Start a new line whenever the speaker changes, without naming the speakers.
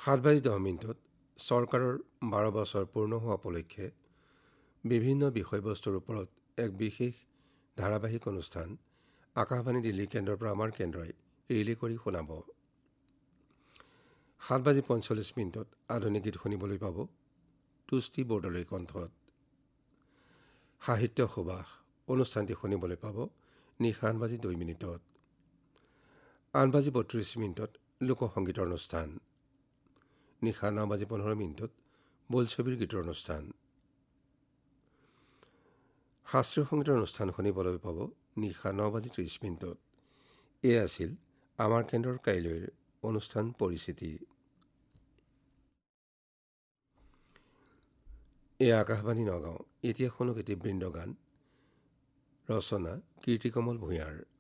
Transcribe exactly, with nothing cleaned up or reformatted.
সাত বাজি দহ মিনিটত চৰকাৰৰ বাৰ বছৰ পূৰ্ণ হোৱা উপলক্ষে বিভিন্ন বিষয়বস্তুৰ ওপৰত এক বিশেষ ধাৰাবাহিক অনুষ্ঠান আকাশবাণী দিল্লী কেন্দ্ৰৰ পৰা আমাৰ কেন্দ্ৰই ৰিলি কৰি শুনাব। সাত বাজি পঞ্চল্লিছ মিনিটত আধুনিক গীত শুনিবলৈ পাব তুষ্টি বৰদলৈৰ কণ্ঠত। সাহিত্য সুবাস অনুষ্ঠানটি শুনিবলৈ পাব নিশা আঠ বাজি দুই মিনিটত। আঠ বাজি বত্ৰিছ মিনিটত লোকসংগীতৰ অনুষ্ঠান। নিশা ন বাজি পোন্ধৰ মিনিটত বোলছবিৰ গীতৰ অনুষ্ঠান। শাস্ত্ৰীয় সংগীতৰ অনুষ্ঠান শুনিবলৈ পাব নিশা ন বাজি ত্ৰিছ মিনিটত। এয়া আছিল আমাৰ কেন্দ্ৰৰ কাইলৈৰ অনুষ্ঠান পৰিচিতি। এয়া আকাশবাণী নগাঁও। এতিয়া শুনক এটি বৃন্দগান, ৰচনা কীৰ্তিকমল ভূঞাৰ।